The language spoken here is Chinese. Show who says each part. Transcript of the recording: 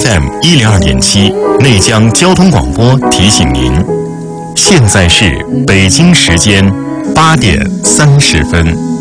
Speaker 1: FM102.7内江交通广播提醒您，现在是北京时间8点30分。